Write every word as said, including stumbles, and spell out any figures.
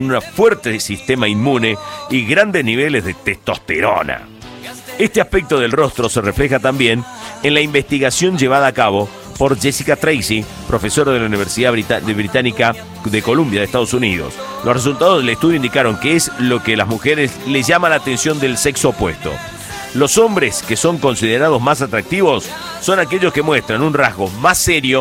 un fuerte sistema inmune y grandes niveles de testosterona. Este aspecto del rostro se refleja también en la investigación llevada a cabo por Jessica Tracy, profesora de la Universidad Brit- de Británica de Columbia de Estados Unidos. Los resultados del estudio indicaron que es lo que a las mujeres les llama la atención del sexo opuesto. Los hombres que son considerados más atractivos son aquellos que muestran un rasgo más serio